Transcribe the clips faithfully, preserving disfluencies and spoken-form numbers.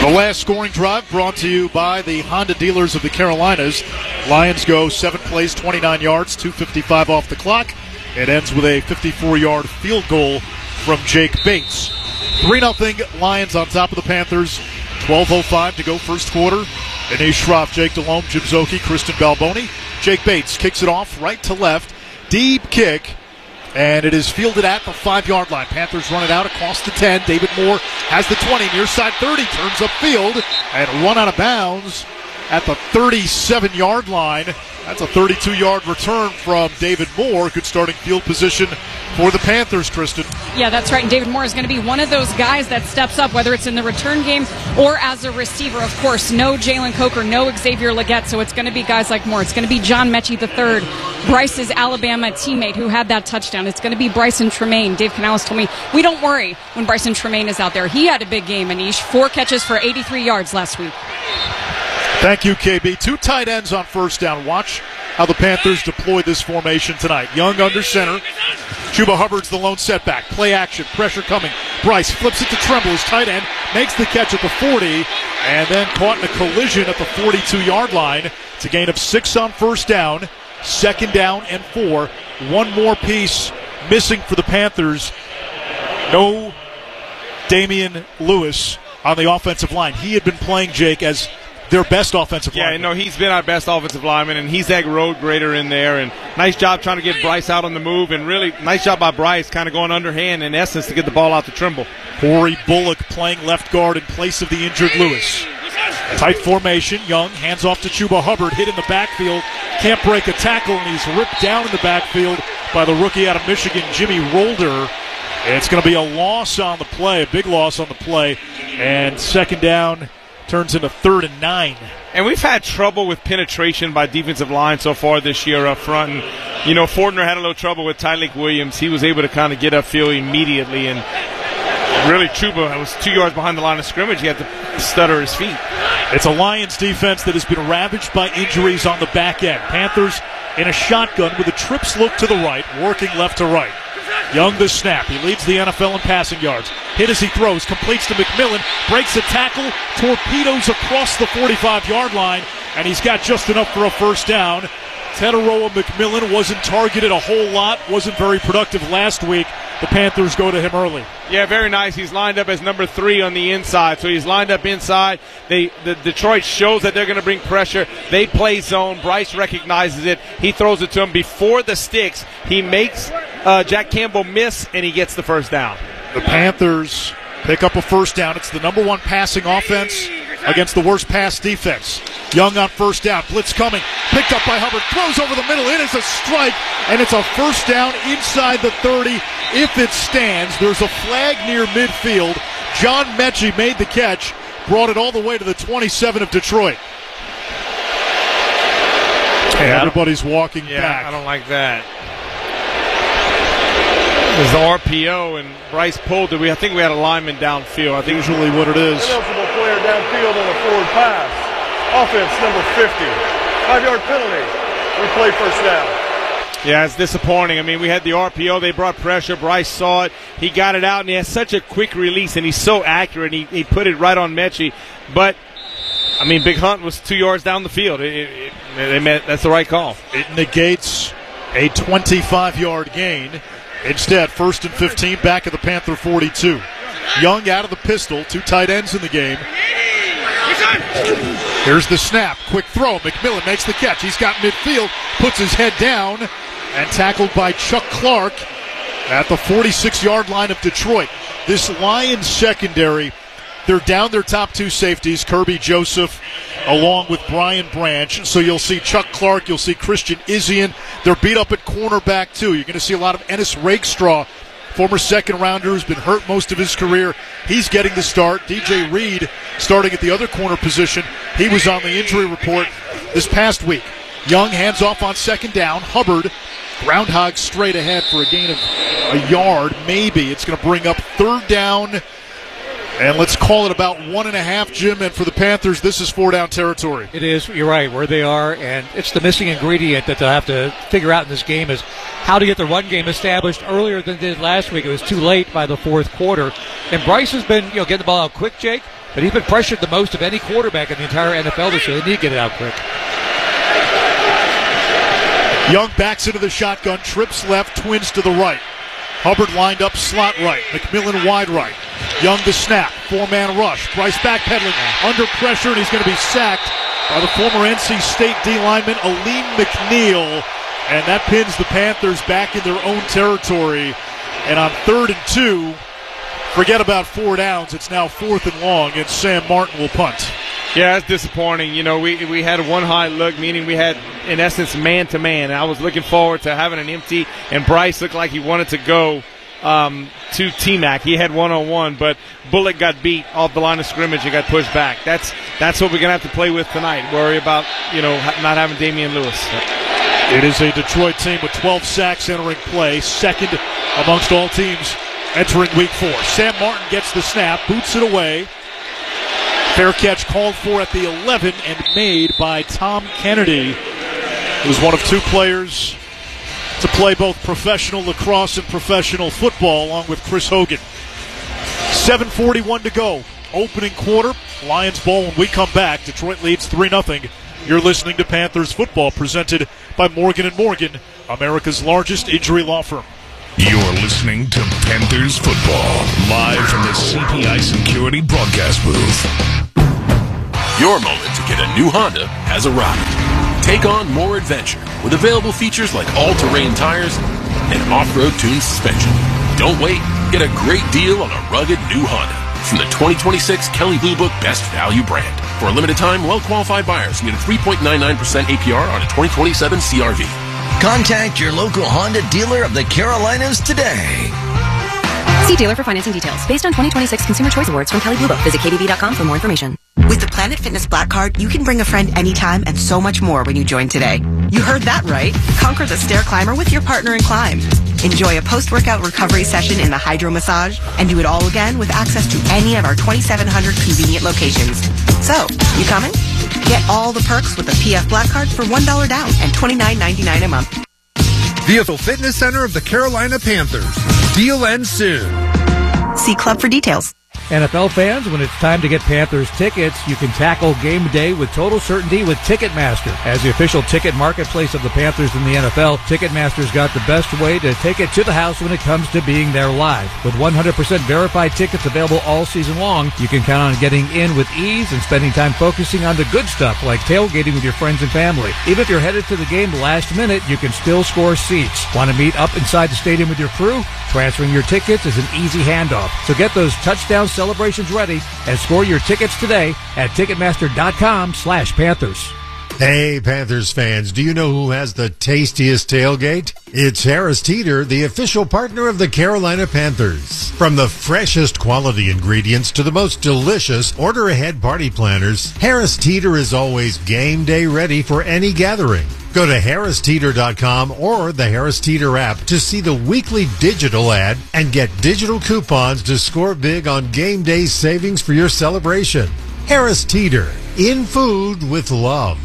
last scoring drive brought to you by the Honda dealers of the Carolinas. Lions go seven plays, twenty-nine yards, two fifty-five off the clock. It ends with a fifty-four-yard field goal from Jake Bates. three nothing Lions on top of the Panthers. twelve oh five to go first quarter. Anish Shroff, Jake Delhomme, Jim Szoke, Kristen Balboni. Jake Bates kicks it off right to left. Deep kick. And it is fielded at the five-yard line. Panthers run it out across the ten. David Moore has the twenty, near side thirty, turns upfield, and run out of bounds at the thirty-seven-yard line. That's a thirty-two-yard return from David Moore. Good starting field position for the Panthers, Kristen. Yeah, that's right. And David Moore is going to be one of those guys that steps up, whether it's in the return game or as a receiver. Of course, no Jalen Coker, no Xavier Legette, so it's going to be guys like Moore. It's going to be John Mechie the third, Bryce's Alabama teammate who had that touchdown. It's going to be Bryson Tremaine. Dave Canales told me, we don't worry when Bryson Tremaine is out there. He had a big game, Anish. Four catches for eighty-three yards last week. Thank you, K B. Two tight ends on first down. Watch how the Panthers deploy this formation tonight. Young under center. Chuba Hubbard's the lone setback. Play action. Pressure coming. Bryce flips it to Tremble. His tight end makes the catch at the forty and then caught in a collision at the forty-two-yard line. It's a gain of six on first down. Second down and four. One more piece missing for the Panthers. No Damian Lewis on the offensive line. He had been playing, Jake, as their best offensive yeah, lineman. Yeah, no, he's been our best offensive lineman, and he's that road grader in there. And nice job trying to get Bryce out on the move, and really nice job by Bryce kind of going underhand, in essence, to get the ball out to Trimble. Corey Bullock playing left guard in place of the injured Lewis. Tight formation. Young hands off to Chuba Hubbard, hit in the backfield. Can't break a tackle, and he's ripped down in the backfield by the rookie out of Michigan, Jimmy Rolder. It's going to be a loss on the play, a big loss on the play, and second down turns into third and nine. And we've had trouble with penetration by defensive line so far this year up front. And, you know, Fortner had a little trouble with Tyleik Williams. He was able to kind of get upfield immediately. And really, Chuba was two yards behind the line of scrimmage. He had to stutter his feet. It's a Lions defense that has been ravaged by injuries on the back end. Panthers in a shotgun with a trips look to the right, working left to right. Young the snap. He leads the N F L in passing yards. Hit as he throws. Completes to McMillan. Breaks a tackle. Torpedoes across the forty-five-yard line. And he's got just enough for a first down. Teteroa McMillan wasn't targeted a whole lot. Wasn't very productive last week. The Panthers go to him early. Yeah, very nice. He's lined up as number three on the inside. So he's lined up inside. They, the Detroit shows that they're going to bring pressure. They play zone. Bryce recognizes it. He throws it to him before the sticks. He makes uh, Jack Campbell miss, and he gets the first down. The Panthers pick up a first down. It's the number one passing offense against the worst pass defense. Young on first down. Blitz coming. Picked up by Hubbard. Throws over the middle. It is a strike, and it's a first down inside the thirty if it stands. There's a flag near midfield. John Mechie made the catch, brought it all the way to the twenty-seven of Detroit. And everybody's walking yeah, back. I don't like that. There's the R P O, and Bryce pulled it. We, I think we had a lineman downfield. I think usually what it is. Eligible player downfield on a forward pass. Offense number fifty. Five-yard penalty. We play first down. Yeah, it's disappointing. I mean, we had the R P O. They brought pressure. Bryce saw it. He got it out, and he has such a quick release, and he's so accurate. He, he put it right on Mechie. But, I mean, Big Hunt was two yards down the field. It, it, it, they meant, that's the right call. It negates a twenty-five-yard gain. Instead, first and fifteen back at the Panther forty-two. Young out of the pistol. Two tight ends in the game. Here's the snap. Quick throw. McMillan makes the catch. He's got midfield. Puts his head down. And tackled by Chuck Clark at the forty-six-yard line of Detroit. This Lions secondary, they're down their top two safeties, Kirby Joseph along with Brian Branch. So you'll see Chuck Clark, you'll see Christian Izzian. They're beat up at cornerback too. You're going to see a lot of Ennis Rakestraw, former second-rounder who's been hurt most of his career. He's getting the start. D J Reed starting at the other corner position. He was on the injury report this past week. Young hands off on second down. Hubbard, groundhog straight ahead for a gain of a yard. Maybe it's going to bring up third down. And let's call it about one and a half, Jim. And for the Panthers, this is four down territory. It is. You're right, where they are. And it's the missing ingredient that they'll have to figure out in this game is how to get the run game established earlier than they did last week. It was too late by the fourth quarter. And Bryce has been, you know, getting the ball out quick, Jake, but he's been pressured the most of any quarterback in the entire N F L this year. They need to get it out quick. Young backs into the shotgun, trips left, twins to the right. Hubbard lined up slot right, McMillan wide right. Young to snap, four-man rush. Bryce backpedaling, under pressure, and he's going to be sacked by the former N C State D lineman, Aleem McNeil. And that pins the Panthers back in their own territory. And on third and two, forget about four downs. It's now fourth and long, and Sam Martin will punt. Yeah, it's disappointing. You know, we we had a one high look, meaning we had, in essence, man-to-man. And I was looking forward to having an empty, and Bryce looked like he wanted to go um, to T-Mac. He had one-on-one, but Bullock got beat off the line of scrimmage and got pushed back. That's that's what we're going to have to play with tonight. Worry about, you know, not having Damian Lewis. It is a Detroit team with twelve sacks entering play, second amongst all teams entering week four. Sam Martin gets the snap, boots it away. Fair catch called for at the eleven and made by Tom Kennedy, who's one of two players to play both professional lacrosse and professional football, along with Chris Hogan. seven forty-one to go. Opening quarter. Lions ball when we come back. Detroit leads three nothing. You're listening to Panthers football, presented by Morgan and Morgan, America's largest injury law firm. You're listening to Panthers football, live from the C P I Security broadcast booth. Your moment to get a new Honda has arrived. Take on more adventure with available features like all-terrain tires and off-road tuned suspension. Don't wait. Get a great deal on a rugged new Honda from the twenty twenty-six Kelley Blue Book Best Value brand. For a limited time, well-qualified buyers can get a three point nine nine percent A P R on a twenty twenty-seven C R V. Contact your local Honda dealer of the Carolinas today. See dealer for financing details. Based on twenty twenty-six Consumer Choice Awards from Kelley Blue Book. Visit K B B dot com for more information. With the Planet Fitness Black Card, you can bring a friend anytime and so much more when you join today. You heard that right. Conquer the stair climber with your partner in climb. Enjoy a post-workout recovery session in the hydro massage and do it all again with access to any of our twenty-seven hundred convenient locations. So, you coming? Get all the perks with the P F Black Card for one dollar down and twenty-nine ninety-nine a month. Vehicle Fitness Center of the Carolina Panthers. Deal ends soon. See Club for details. N F L fans, when it's time to get Panthers tickets, you can tackle game day with total certainty with Ticketmaster. As the official ticket marketplace of the Panthers in the N F L, Ticketmaster's got the best way to take it to the house when it comes to being there live. With one hundred percent verified tickets available all season long, you can count on getting in with ease and spending time focusing on the good stuff like tailgating with your friends and family. Even if you're headed to the game last minute, you can still score seats. Want to meet up inside the stadium with your crew? Transferring your tickets is an easy handoff. So get those touchdown celebrations ready and score your tickets today at Ticketmaster.com slash Panthers. Hey, Panthers fans, do you know who has the tastiest tailgate? It's Harris Teeter, the official partner of the Carolina Panthers. From the freshest quality ingredients to the most delicious order-ahead party planners, Harris Teeter is always game day ready for any gathering. Go to Harris Teeter dot com or the Harris Teeter app to see the weekly digital ad and get digital coupons to score big on game day savings for your celebration. Harris Teeter, in food with love.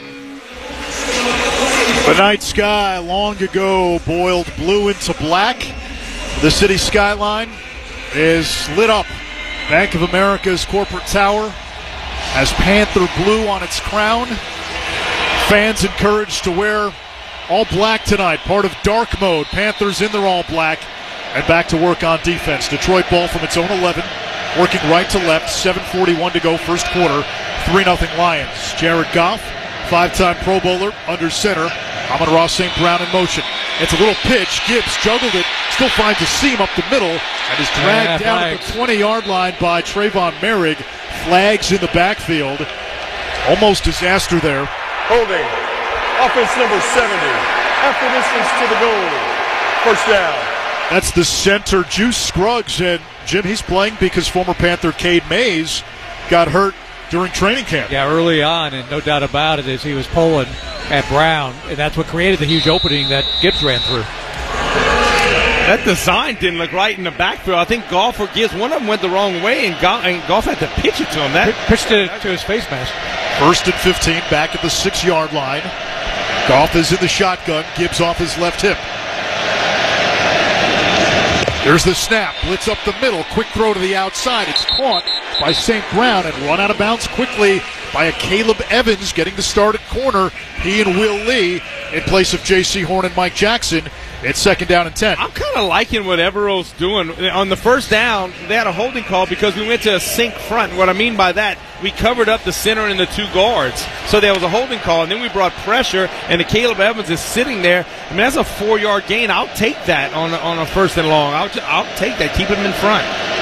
The night sky long ago boiled blue into black. The city skyline is lit up. Bank of America's corporate tower has Panther blue on its crown. Fans encouraged to wear all black tonight, part of dark mode. Panthers in their all black and back to work on defense. Detroit ball from its own eleven, working right to left, seven forty-one to go first quarter, three nothing Lions. Jared Goff, five-time Pro Bowler, under center. Amon-Ra Saint Brown in motion. It's a little pitch. Gibbs juggled it, still finds a seam up the middle, and is dragged yeah, down at the twenty-yard line by Trayvon Merrick. Flags in the backfield. Almost disaster there. Holding. Offense number seventy. Half the distance to the goal. First down. That's the center, Juice Scruggs. And, Jim, he's playing because former Panther Cade Mays got hurt during training camp. Yeah, early on, and no doubt about it, is he was pulling at Brown, and that's what created the huge opening that Gibbs ran through. That design didn't look right in the backfield. I think Goff or Gibbs, one of them went the wrong way, and Goff, and Goff had to pitch it to him. That pitched it to his face mask. First and fifteen, back at the six-yard line. Goff is in the shotgun. Gibbs off his left hip. There's the snap. Blitz up the middle. Quick throw to the outside. It's caught by Saint Brown and run out of bounds quickly by a Caleb Evans getting the start at corner. He and Will Lee in place of J C Horn and Mike Jackson. It's second down and ten. I'm kind of liking what Evero's doing. On the first down, they had a holding call because we went to a sink front. What I mean by that, we covered up the center and the two guards. So there was a holding call, and then we brought pressure, and the Caleb Evans is sitting there. I mean, that's a four-yard gain. I'll take that on a, on a first and long. I'll, I'll take that. Keep him in front.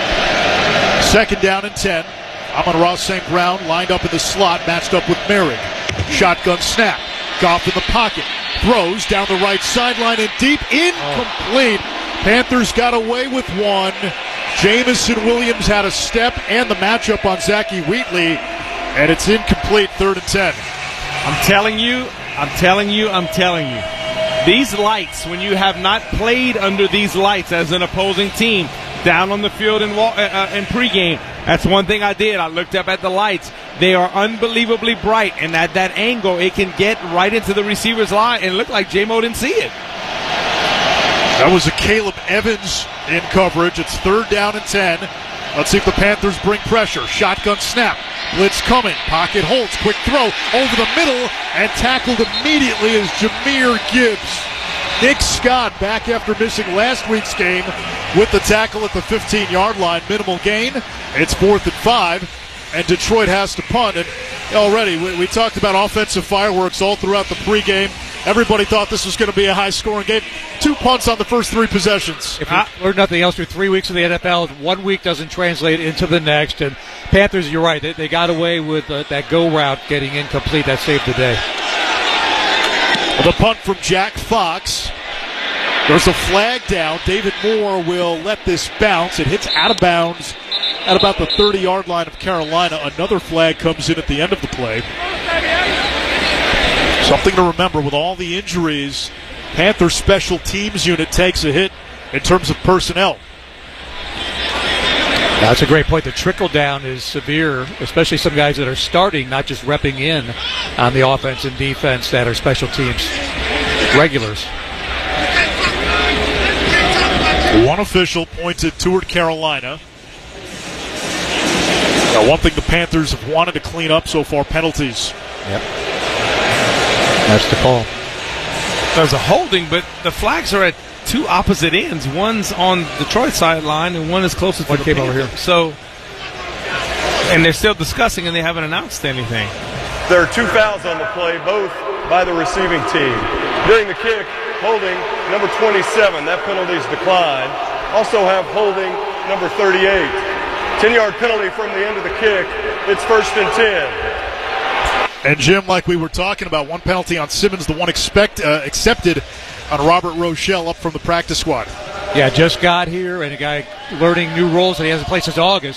Second down and ten. Amon-Ra Saint Brown lined up in the slot, matched up with Merrick. Shotgun snap. Goff in the pocket. Throws down the right sideline and deep. Incomplete. Oh. Panthers got away with one. Jamison Williams had a step and the matchup on Zachy Wheatley, and it's incomplete. Third and ten. I'm telling you, I'm telling you, I'm telling you. These lights, when you have not played under these lights as an opposing team, down on the field in, uh, in pregame, that's one thing I did. I looked up at the lights. They are unbelievably bright, and at that angle, it can get right into the receiver's line, and it looked like J-Mo didn't see it. That was a Caleb Evans in coverage. It's third down and ten. Let's see if the Panthers bring pressure. Shotgun snap. Blitz coming. Pocket holds. Quick throw over the middle, and tackled immediately is Jahmyr Gibbs. Nick Scott back after missing last week's game with the tackle at the fifteen-yard line. Minimal gain. It's fourth and five, and Detroit has to punt. And already, we, we talked about offensive fireworks all throughout the pregame. Everybody thought this was going to be a high-scoring game. Two punts on the first three possessions. If we learned nothing else through three weeks of the N F L, one week doesn't translate into the next. And Panthers, you're right, they, they got away with uh, that go route getting incomplete. That saved the day. The punt from Jack Fox. There's a flag down. David Moore will let this bounce. It hits out of bounds at about the thirty-yard line of Carolina. Another flag comes in at the end of the play. Something to remember with all the injuries, Panthers special teams unit takes a hit in terms of personnel. That's a great point. The trickle down is severe, especially some guys that are starting, not just repping in on the offense and defense that are special teams regulars. One official pointed toward Carolina. Now, one thing the Panthers have wanted to clean up so far, penalties. Yep. That's the call. There's a holding, but the flags are at two opposite ends. One's on Detroit sideline, and one is closer to one the came Panthers. over here. So, and they're still discussing, and they haven't announced anything. There are two fouls on the play, both by the receiving team. During the kick, holding number twenty-seven. That penalty's declined. Also have holding number thirty-eight. ten-yard penalty from the end of the kick. It's first and ten. And Jim, like we were talking about, one penalty on Simmons, the one expect, uh, accepted on Robert Rochelle up from the practice squad. Yeah, just got here, and a guy learning new roles that he hasn't played since August.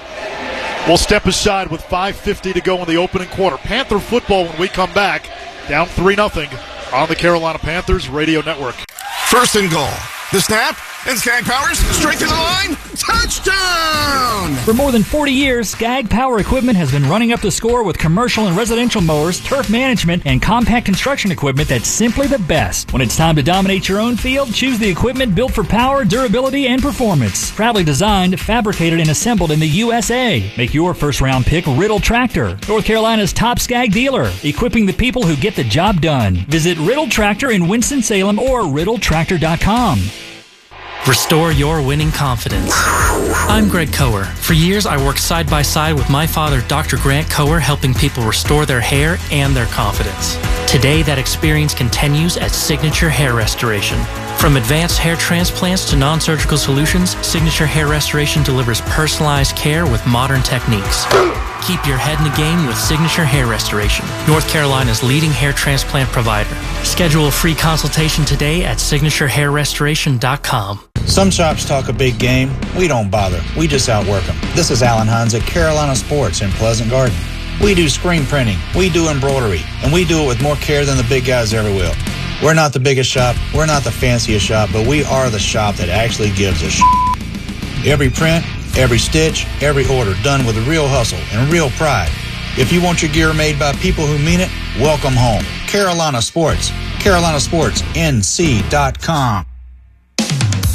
We'll step aside with five fifty to go in the opening quarter. Panther football when we come back, down three nothing on the Carolina Panthers Radio Network. First and goal. The snap, and Skag Powers straight to the line. Touchdown! For more than forty years, Skag Power Equipment has been running up the score with commercial and residential mowers, turf management, and compact construction equipment that's simply the best. When it's time to dominate your own field, choose the equipment built for power, durability, and performance. Proudly designed, fabricated, and assembled in the U S A. Make your first-round pick Riddle Tractor, North Carolina's top Skag dealer, equipping the people who get the job done. Visit Riddle Tractor in Winston-Salem or riddle tractor dot com. Restore your winning confidence. I'm Greg Coher. For years, I worked side by side with my father, Doctor Grant Coher, helping people restore their hair and their confidence. Today, that experience continues at Signature Hair Restoration. From advanced hair transplants to non-surgical solutions, Signature Hair Restoration delivers personalized care with modern techniques. Keep your head in the game with Signature Hair Restoration, North Carolina's leading hair transplant provider. Schedule a free consultation today at signature hair restoration dot com. Some shops talk a big game. We don't bother. We just outwork them. This is Alan Hines at Carolina Sports in Pleasant Garden. We do screen printing, we do embroidery, and we do it with more care than the big guys ever will. We're not the biggest shop, we're not the fanciest shop, but we are the shop that actually gives a shit. Every print, every stitch, every order done with real hustle and real pride. If you want your gear made by people who mean it, welcome home. Carolina Sports. Carolina Sports N C dot com.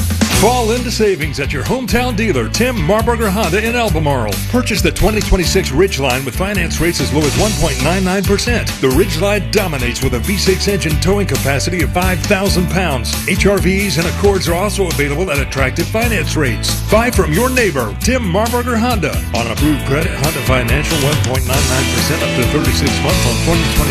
Fall into savings at your hometown dealer, Tim Marburger Honda in Albemarle. Purchase the twenty twenty-six Ridgeline with finance rates as low as one point nine nine percent. The Ridgeline dominates with a V six engine towing capacity of five thousand pounds. H R Vs and Accords are also available at attractive finance rates. Buy from your neighbor, Tim Marburger Honda. On approved credit, Honda Financial one point nine nine percent up to thirty-six months on twenty twenty